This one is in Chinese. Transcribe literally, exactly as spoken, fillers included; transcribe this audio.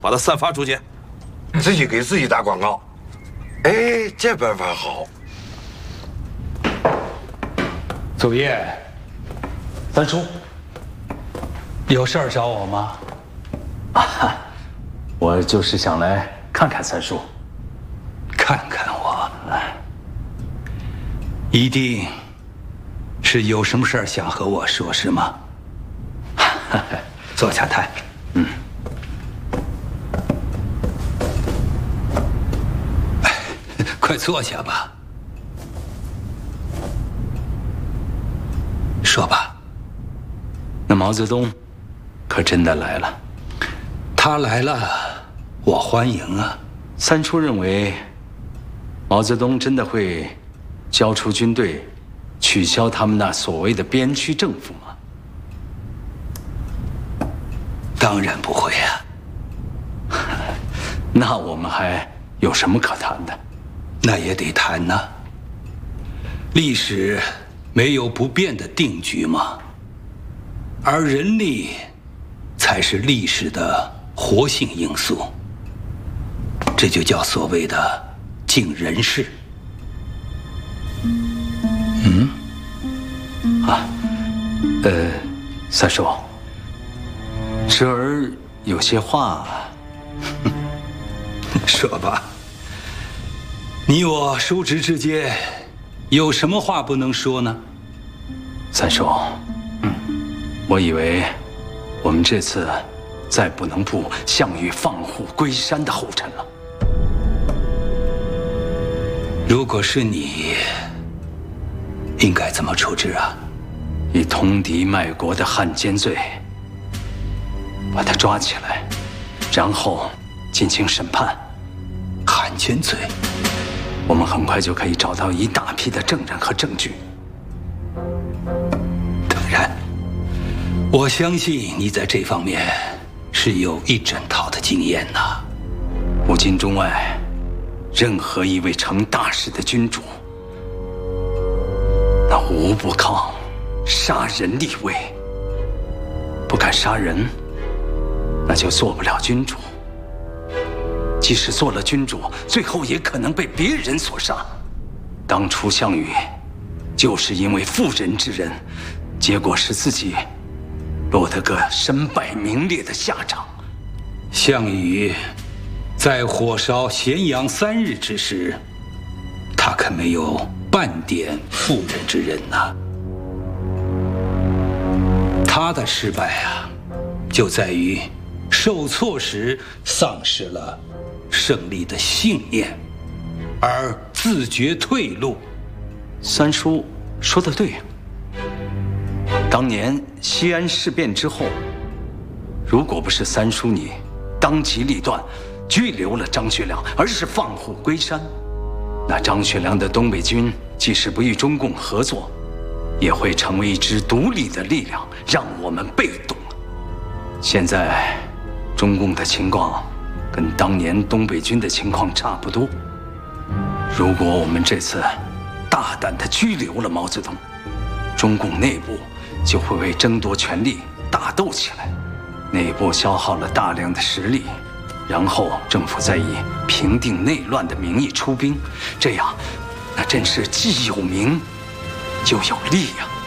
把它散发出去。 自己给自己打广告，哎，这办法好。 祖爷，三叔，有事儿找我吗？ 啊，我就是想来看看三叔， 看看我，一定是有什么事儿想和我说，是吗？坐下谈。嗯。快坐下吧。说吧。 那毛泽东可真的来了？ 他来了，我欢迎啊。 三叔认为，毛泽东真的会交出军队，取消他们那所谓的边区政府吗？ 当然不会啊。 那我们还有什么可谈的？ 那也得谈呐。历史没有不变的定局嘛，而人力才是历史的活性因素。这就叫所谓的尽人事。 嗯，啊，呃，三叔，侄儿有些话， 说吧。你我叔侄之间有什么话不能说呢？ 三叔，嗯，我以为我们这次再不能步项羽放虎归山的后尘了。 如果是你，应该怎么处置啊？ 以通敌卖国的汉奸罪把他抓起来，然后进行审判。 汉奸罪， 我们很快就可以找到一大批的证人和证据。 当然，我相信你在这方面是有一整套的经验呐。 古今中外，任何一位成大事的君主，那无不靠杀人立位。不敢杀人，那就做不了君主。即使做了君主，最后也可能被别人所杀。当初项羽就是因为妇人之仁，结果使自己落得个身败名裂的下场。 项羽在火烧咸阳三日之时，他可没有半点妇人之仁呐。他的失败啊，就在于受挫时丧失了胜利的信念，而自觉退路。 三叔说得对。当年西安事变之后，如果不是三叔你当机立断拘留了张学良，而是放虎归山，那张学良的东北军即使不与中共合作，也会成为一支独立的力量，让我们被动。现在中共的情况跟当年东北军的情况差不多。如果我们这次大胆地拘留了毛泽东，中共内部就会为争夺权力打斗起来，内部消耗了大量的实力，然后政府再以平定内乱的名义出兵，这样那真是既有名就有利呀。